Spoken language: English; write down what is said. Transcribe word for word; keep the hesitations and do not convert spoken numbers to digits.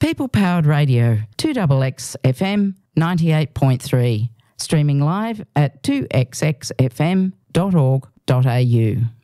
People Powered Radio, two X X F M ninety-eight point three, streaming live at two x x f m dot org dot a u.